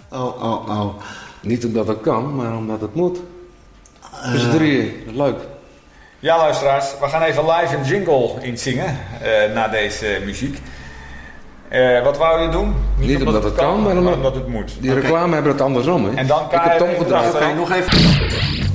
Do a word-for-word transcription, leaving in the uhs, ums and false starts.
Oh, oh, oh. Niet omdat het kan, maar omdat het moet. Dus uh, drieën, leuk. Ja, luisteraars, we gaan even live een jingle inzingen uh, na deze uh, muziek. Uh, wat wou je doen? Niet, Niet omdat, omdat het kan, kan maar omdat, omdat het moet. Die okay. reclame hebben het andersom, hè? En dan ik heb het omgedraaid. Oké, okay, nog even.